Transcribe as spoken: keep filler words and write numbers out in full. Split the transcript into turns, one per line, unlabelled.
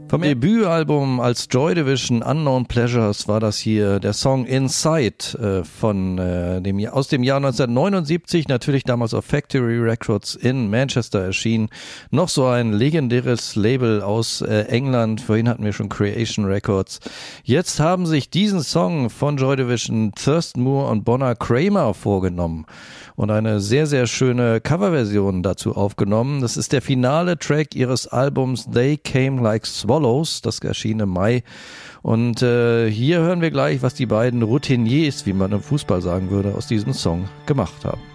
Vom Debütalbum als Joy Division Unknown Pleasures war das hier der Song Inside äh, von äh, dem aus dem Jahr neunzehnhundertneunundsiebzig, natürlich damals auf Factory Records in Manchester erschienen. Noch so ein legendäres Label aus äh, England, vorhin hatten wir schon Creation Records. Jetzt haben sich diesen Song von Joy Division Thurston Moore und Bonner Kramer vorgenommen und eine sehr, sehr schöne Coverversion dazu aufgenommen. Das ist der finale Track ihres Albums They Came Like Swallows, das erschien im Mai. Und äh, hier hören wir gleich, was die beiden Routiniers, wie man im Fußball sagen würde, aus diesem Song gemacht haben.